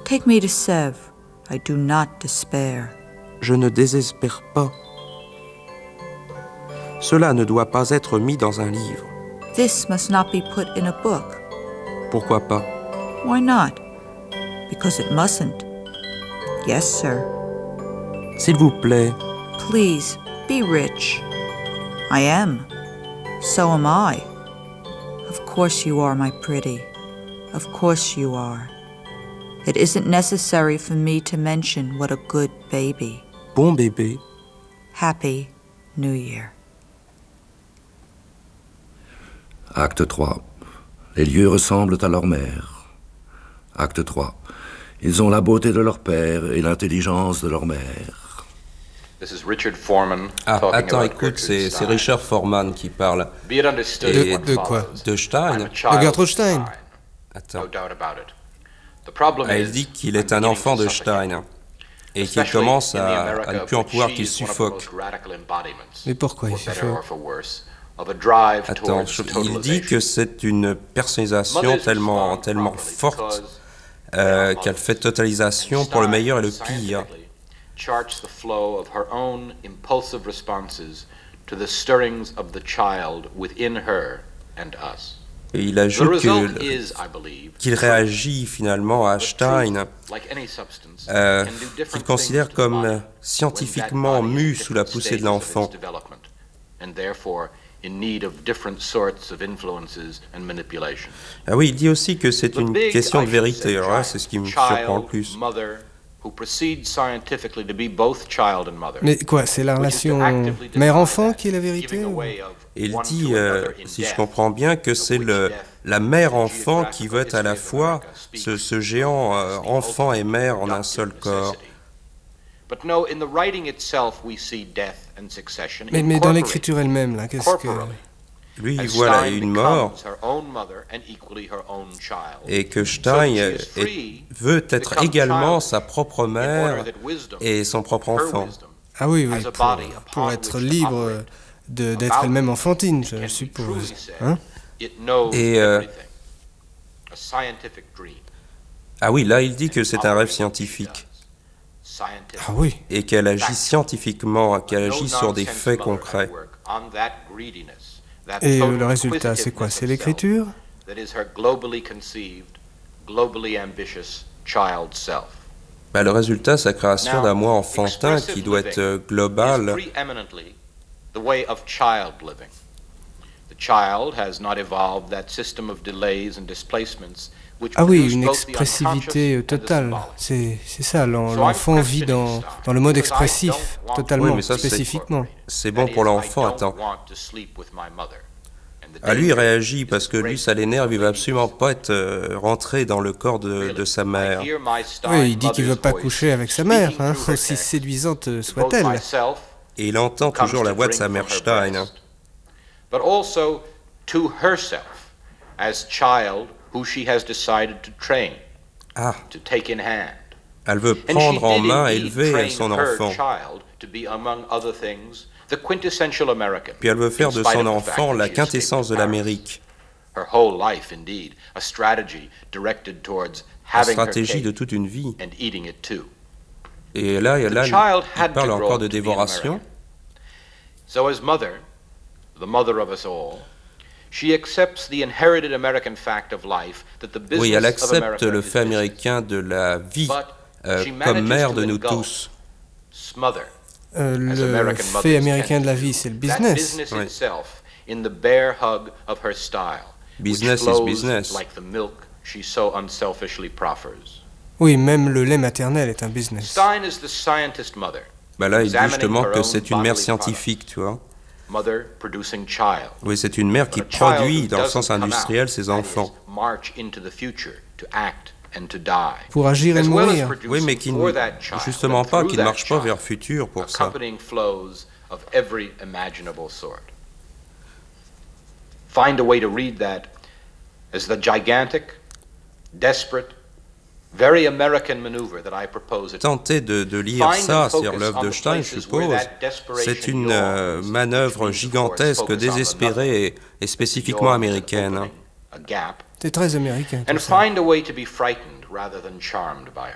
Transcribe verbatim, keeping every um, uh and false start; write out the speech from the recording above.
Take me to Sèvres. I do not despair. Je ne désespère pas. Cela ne doit pas être mis dans un livre. This must not be put in a book. Pourquoi pas? Why not? Because it mustn't. Yes, sir. S'il vous plaît, Please, be rich. I am. So am I. Of course you are, my pretty. Of course you are. It isn't necessary for me to mention what a good baby. bon bébé. Happy New Year. Acte trois. Les lieux ressemblent à leur mère. Acte trois. Ils ont la beauté de leur père et l'intelligence de leur mère. This is Richard Foreman Ah, talking attends, about écoute, c'est Gertrude c'est Stein. Richard Foreman qui parle. Be it understood Et- what De- de quoi follows. De Stein. I'm a child De Gertrude of Stein. Attends. No doubt about it. The problem Ah, is, il dit qu'il I'm est un beginning enfant to de suffocate. Stein et qu'il Especially commence in the à, America à ne of plus en which pouvoir she qu'il is one of the suffoque. most radical embodiments, Mais pourquoi il for better suffoque or for worse, of a drive Attends, towards je- il dit totalization. que c'est une personnalisation Mothers tellement, respond tellement properly forte because euh, they are qu'elle fait mothers. totalisation pour le meilleur et le pire. Scientifically charts the flow of her own impulsive responses to the stirrings of the child within her and us. Et il The ajoute result que- is, I believe, qu'il réagit finalement à But Stein, truth, like any substance, euh, can do different qu'il considère things to the comme body euh, when that scientifiquement body is mu in sous la different poussée de stages of its l'enfant. development, and therefore in need of different sorts of influences and manipulation. Ah oui, il dit aussi que c'est The une big, question I de should vérité. say, Alors là, giant c'est ce qui me surprend le child, plus. mother, who proceeds scientifically to be both child and mother. Mais quoi, c'est la which is to relation actively deny mère-enfant that, qui est la vérité giving ou- away of Et il one dit, to euh, another in si je death, comprends bien, que of c'est which le, death, la in mère-enfant the qui veut être à la geographical fois history of America ce, speaks ce géant euh, as the enfant et ultimate mère en un seul reproductive corps. necessity. But no, in the writing itself, we see death and succession Mais, mais dans incorporated l'écriture elle-même, là, qu'est-ce que... corporally, Lui, il as voit là Stein une mort becomes her own mother and equally her own child. et que So Stein she euh, is est- free veut to être become également childish sa propre in order mère that wisdom, et son propre her enfant. wisdom, Ah oui, oui, as a pour, body pour upon être which to libre operate de- d'être about elle-même which enfantine, je it can be suppose. truly said, Hein it knows Et, euh, everything. A scientific dream. Ah oui, là, il dit que c'est un rêve scientifique Scientific. Ah oui. et qu'elle agit scientifiquement, qu'elle No agit sur des nonsense faits mother at concrets. work on that greediness, that Et euh, total le résultat, c'est quoi? acquisitiveness C'est of l'écriture? self that is her globally conceived, globally ambitious child self. Bah, le résultat, c'est la création Now, d'un moi enfantin expressive qui doit être living euh, is global. preeminently the way of child living. The child has not evolved that system of delays and displacements which Ah oui, produce une both the expressivité unconscious and the totale. symbolic. C'est c'est ça, l'en- So I'm l'enfant vit questioning dans, Stein, dans le mode because I expressif, don't want to totalement, Oui, mais ça, c'est- spécifiquement. C'est bon That pour is, I l'enfant, don't attends. want to sleep with my mother. And the Ah, lui, il danger réagit is parce que the lui, great ça l'énerve, il veut ladies. absolument pas être euh, rentré dans le corps de, Really, de sa I mère. hear my Stein Oui, il dit qu'il veut mother's pas voice coucher avec sa mère, speaking hein, through her aussi text séduisante to both soit-elle. myself, Et il entend who comes toujours la to voix de drink sa from mère her Stein. breast, but also to herself as child who she has decided to train, Ah, to take in hand. elle veut And she prendre en did main, indeed élever train son her enfant. child to be, among other things, the quintessential American. Puis elle veut faire in de spite son of the fact enfant that la she escaped quintessence to de Paris. l'Amérique. Her whole life, indeed, a strategy directed towards La having her stratégie de cake toute une vie. and eating it too. Et là, The là child il had parle to encore grow de up to be dévoration. American. So as mother, the mother of us all, she accepts the inherited American fact of life that the business Oui, elle of accepte America le is fait business. américain de la vie But euh, she comme manages mère to de nous engulf, tous. smother, Euh, as le American fait mothers américain tend de la to vie, do, c'est le that business. business Oui. itself in the bare hug of her style, Business which is flows business. like the milk she so unselfishly proffers. Oui, même le lait maternel est un business. Stein is the scientist mother, Bah là, il dit examining justement her que own c'est une mère bodily scientifique, tu vois. mother producing child. Oui, c'est une mère qui But a child produit, who dans le doesn't sens come industriel, out, ses that is, enfants. march into the future to act and to die. Pour agir et As well as mourir. producing Oui, mais qui for ne, that child, justement and pas, through qui ne that marche pas child, vers le futur pour ça. accompanying flows of every imaginable sort. Find a way to read that as the gigantic, desperate, very American maneuver that I propose. It. Tenter de, de lire Find ça, and c'est-à-dire focus l'œuvre on de the Stein, je places where suppose, that desperation c'est une yawns, euh, which manœuvre means, of course, gigantesque, focus on the désespérée et, et spécifiquement Yawn, américaine. opening, a gap, C'est très américain. tout and ça. find a way to be frightened rather than charmed by her.